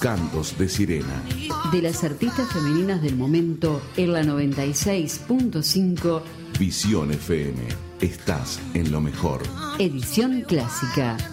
Cantos de Sirena. De las artistas femeninas del momento en la 96.5 Visión FM. Estás en lo mejor. Edición clásica.